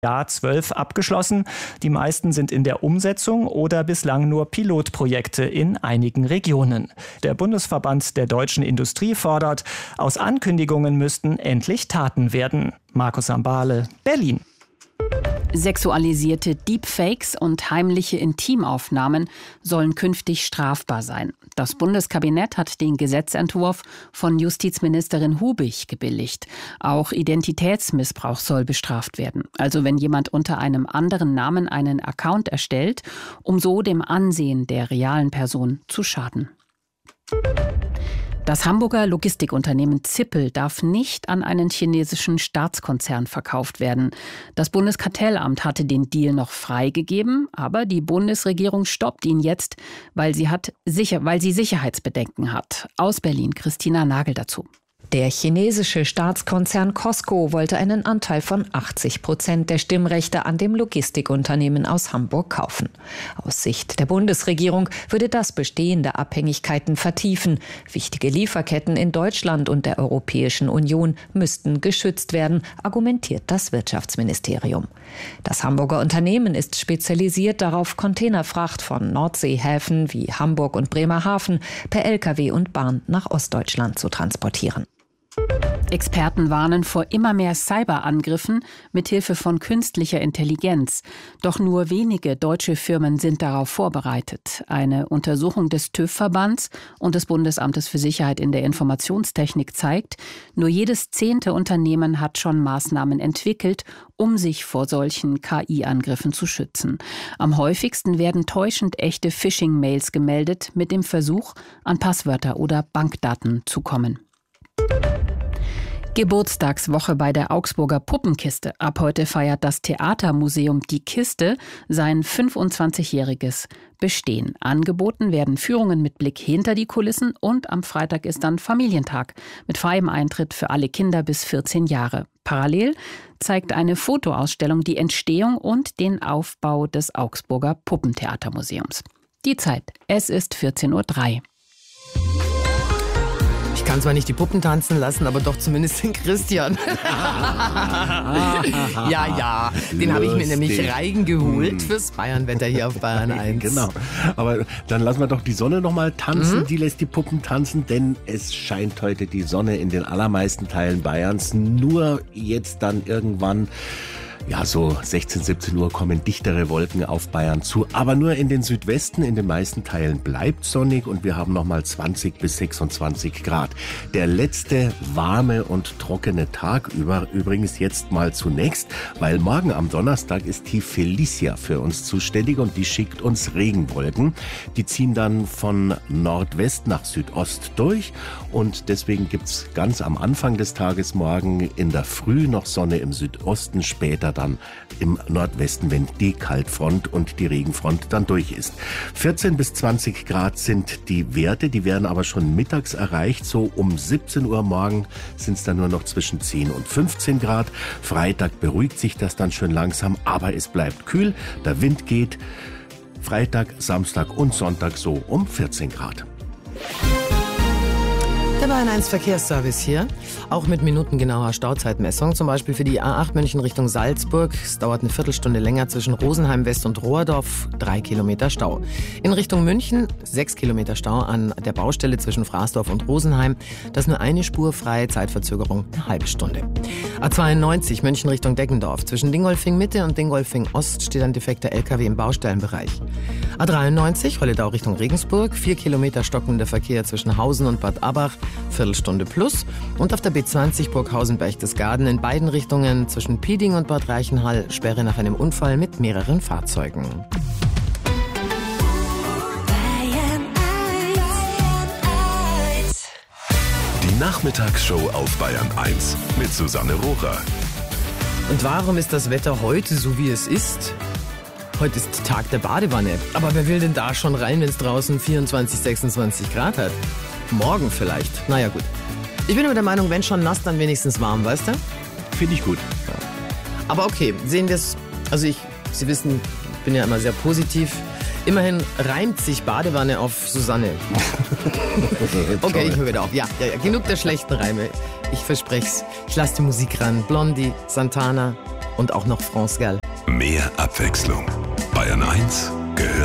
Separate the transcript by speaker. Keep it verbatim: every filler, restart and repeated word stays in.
Speaker 1: Jahr zwölf abgeschlossen. Die meisten sind in der Umsetzung oder bislang nur Pilotprojekte in einigen Regionen. Der Bundesverband der deutschen Industrie fordert, aus Ankündigungen müssten endlich Taten werden. Markus Sambale, Berlin.
Speaker 2: Sexualisierte Deepfakes und heimliche Intimaufnahmen sollen künftig strafbar sein. Das Bundeskabinett hat den Gesetzentwurf von Justizministerin Hubig gebilligt. Auch Identitätsmissbrauch soll bestraft werden. Also wenn jemand unter einem anderen Namen einen Account erstellt, um so dem Ansehen der realen Person zu schaden. Das Hamburger Logistikunternehmen Zippel darf nicht an einen chinesischen Staatskonzern verkauft werden. Das Bundeskartellamt hatte den Deal noch freigegeben, aber die Bundesregierung stoppt ihn jetzt, weil sie, hat sicher, weil sie Sicherheitsbedenken hat. Aus Berlin Christina Nagel dazu.
Speaker 3: Der chinesische Staatskonzern Costco wollte einen Anteil von achtzig Prozent der Stimmrechte an dem Logistikunternehmen aus Hamburg kaufen. Aus Sicht der Bundesregierung würde das bestehende Abhängigkeiten vertiefen. Wichtige Lieferketten in Deutschland und der Europäischen Union müssten geschützt werden, argumentiert das Wirtschaftsministerium. Das Hamburger Unternehmen ist spezialisiert darauf, Containerfracht von Nordseehäfen wie Hamburg und Bremerhaven per L K W und Bahn nach Ostdeutschland zu transportieren.
Speaker 2: Experten warnen vor immer mehr Cyberangriffen mithilfe von künstlicher Intelligenz. Doch nur wenige deutsche Firmen sind darauf vorbereitet. Eine Untersuchung des TÜV-Verbands und des Bundesamtes für Sicherheit in der Informationstechnik zeigt, nur jedes zehnte Unternehmen hat schon Maßnahmen entwickelt, um sich vor solchen K I-Angriffen zu schützen. Am häufigsten werden täuschend echte Phishing-Mails gemeldet mit dem Versuch, an Passwörter oder Bankdaten zu kommen. Geburtstagswoche bei der Augsburger Puppenkiste. Ab heute feiert das Theatermuseum Die Kiste sein fünfundzwanzigjähriges Bestehen. Angeboten werden Führungen mit Blick hinter die Kulissen und am Freitag ist dann Familientag mit freiem Eintritt für alle Kinder bis vierzehn Jahre. Parallel zeigt eine Fotoausstellung die Entstehung und den Aufbau des Augsburger Puppentheatermuseums. Die Zeit, es ist vierzehn Uhr drei.
Speaker 4: Ich kann zwar nicht die Puppen tanzen lassen, aber doch zumindest den Christian. ja, ja, den habe ich mir nämlich reingeholt fürs Bayernwetter hier auf Bayern eins.
Speaker 5: Genau, aber dann lassen wir doch die Sonne noch mal tanzen.
Speaker 4: Mhm.
Speaker 5: Die lässt die Puppen tanzen, denn es scheint heute die Sonne in den allermeisten Teilen Bayerns. Nur jetzt dann irgendwann... Ja, so sechzehn, siebzehn Uhr kommen dichtere Wolken auf Bayern zu. Aber nur in den Südwesten, in den meisten Teilen bleibt sonnig und wir haben nochmal zwanzig bis sechsundzwanzig Grad. Der letzte warme und trockene Tag über, übrigens jetzt mal zunächst, weil morgen am Donnerstag ist die Felicia für uns zuständig und die schickt uns Regenwolken. Die ziehen dann von Nordwest nach Südost durch und deswegen gibt's ganz am Anfang des Tages morgen in der Früh noch Sonne im Südosten, später dann im Nordwesten, wenn die Kaltfront und die Regenfront dann durch ist. vierzehn bis zwanzig Grad sind die Werte, die werden aber schon mittags erreicht. So um siebzehn Uhr morgen sind es dann nur noch zwischen zehn und fünfzehn Grad. Freitag beruhigt sich das dann schön langsam, aber es bleibt kühl. Der Wind geht Freitag, Samstag und Sonntag so um vierzehn Grad.
Speaker 4: Der Bayern eins Verkehrsservice hier, auch mit minutengenauer Stauzeitmessung, zum Beispiel für die A acht München Richtung Salzburg. Es dauert eine Viertelstunde länger zwischen Rosenheim West und Rohrdorf, drei Kilometer Stau. In Richtung München sechs Kilometer Stau an der Baustelle zwischen Fraßdorf und Rosenheim. Das ist nur eine Spur frei, Zeitverzögerung eine halbe Stunde. A zweiundneunzig München Richtung Deggendorf. Zwischen Dingolfing Mitte und Dingolfing Ost steht ein defekter L K W im Baustellenbereich. A dreiundneunzig Holledau Richtung Regensburg, vier Kilometer stockender Verkehr zwischen Hausen und Bad Abach. Viertelstunde plus. Und auf der B zwanzig Burghausen-Berchtesgaden in beiden Richtungen zwischen Pieding und Bad Reichenhall Sperre nach einem Unfall mit mehreren Fahrzeugen.
Speaker 6: Die Nachmittagsshow auf Bayern eins mit Susanne Rohrer.
Speaker 4: Und warum ist das Wetter heute so, wie es ist? Heute ist Tag der Badewanne. Aber wer will denn da schon rein, wenn es draußen vierundzwanzig, sechsundzwanzig Grad hat? Morgen vielleicht. Naja, gut. Ich bin immer der Meinung, wenn schon nass, dann wenigstens warm, weißt du?
Speaker 5: Finde ich gut.
Speaker 4: Ja. Aber okay, sehen wir es. Also ich, Sie wissen, ich bin ja immer sehr positiv. Immerhin reimt sich Badewanne auf Susanne. Okay, ich höre wieder auf. Ja, ja, ja, genug der schlechten Reime. Ich verspreche es. Ich lasse die Musik ran. Blondie, Santana, Und auch noch France, gell?
Speaker 6: Mehr Abwechslung. Bayern eins